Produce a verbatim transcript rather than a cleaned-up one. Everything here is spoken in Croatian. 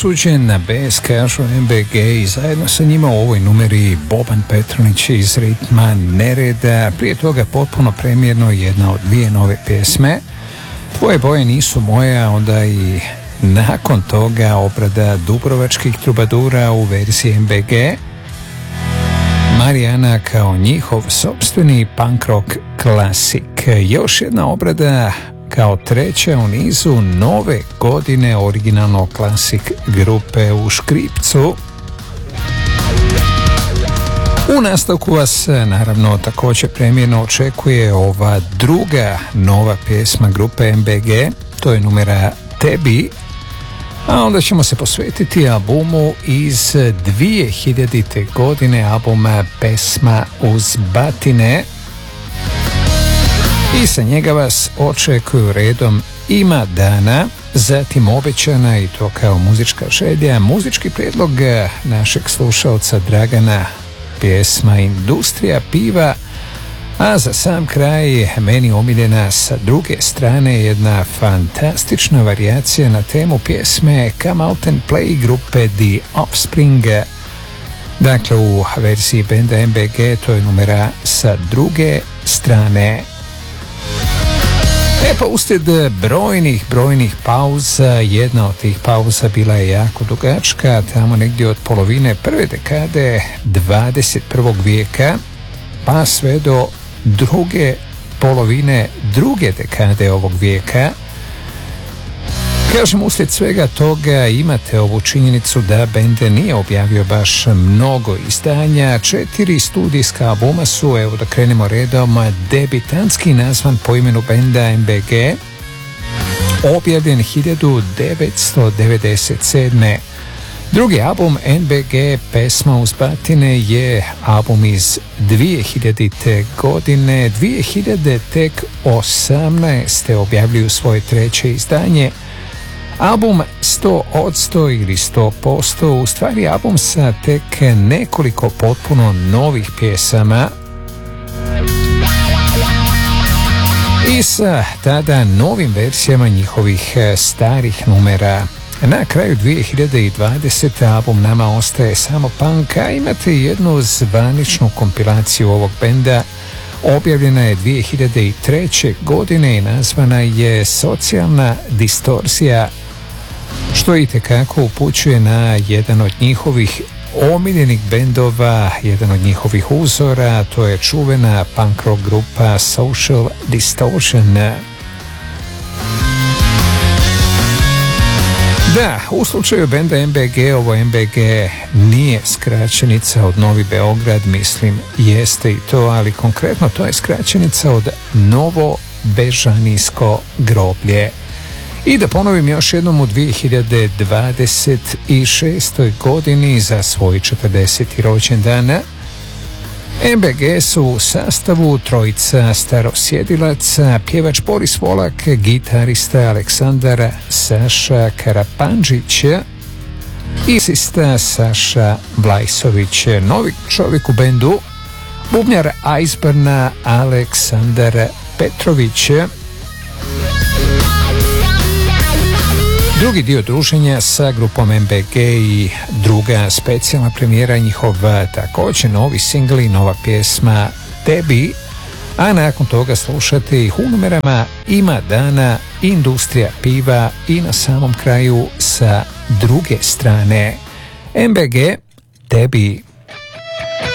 osuđen bez, kažu M B G, i zajedno sa njima u ovoj numeri Boban Petronić iz Ritma nereda. Prije toga potpuno premjerno jedna od dvije nove pjesme, Tvoje boje nisu moje, onda i nakon toga obrada dubrovačkih trubadura u verziji M B G, Marijana kao njihov sopstveni punk rock klasik. Još jedna obrada kao treća u nizu nove godine originalno klasik grupe U škripcu. U nastavku vas naravno također premjerno očekuje ova druga nova pjesma grupe M B G, to je numera Tebi, a onda ćemo se posvetiti albumu iz dvije hiljadite godine, albuma Pesma uz batine, i sa njega vas očekuju redom Ima dana, zatim Obećana, i to kao muzička želja, muzički prijedlog našeg slušalca Dragana, pjesma Industrija piva, a za sam kraj meni omiljena sa druge strane jedna fantastična varijacija na temu pjesme Come Out and Play grupe The Offspring, dakle u verziji benda M B G, to je numera Sa druge strane. E pa uslijed brojnih, brojnih pauza, jedna od tih pauza bila je jako dugačka, tamo negdje od polovine prve dekade dvadeset prvog vijeka, pa sve do druge polovine druge dekade ovog vijeka. Kažem, uslijed svega toga imate ovu činjenicu da bend nije objavio baš mnogo izdanja. Četiri studijska albuma su, evo da krenemo redom, debitanski nazvan po imenu benda M B G, objavljen hiljadu devetsto devedeset sedme. Drugi album N B G, Pesma uz batine, je album iz dvije hiljadite godine. dvije hiljade tek osamnaeste objavljuju svoje treće izdanje. Album sto posto ili sto posto, u stvari album sa tek nekoliko potpuno novih pjesama i sa tada novim versijama njihovih starih numera. Na kraju dvije hiljade dvadesete album Nama ostaje samo punk, a imate jednu zvaničnu kompilaciju ovog benda. Objavljena je dvije hiljade treće godine i nazvana je Socijalna distorzija, što itekako upućuje na jedan od njihovih omiljenih bendova, jedan od njihovih uzora, to je čuvena punk rock grupa Social Distortion. Da, u slučaju benda M B G, ovo M B G nije skraćenica od Novi Beograd, mislim jeste i to, ali konkretno to je skraćenica od Novo Bežanijsko groblje. I da ponovim još jednom, u dvije hiljade dvadeset šestoj godini za svoj četrdeseti rođendan M B G su u sastavu trojica starosjedilaca, pjevač Boris Volak, gitarista Aleksandar Saša Karapandžić i basista Saša Vlajsović. Novi čovjek u bendu, bubnjar Iceburna Aleksandar Petrović. Drugi dio druženja sa grupom M B G i druga specijalna premijera njihova, također novi singl i nova pjesma Tebi, a nakon toga slušate ih u numerama Ima dana, Industrija piva i na samom kraju Sa druge strane. M B G, Tebi.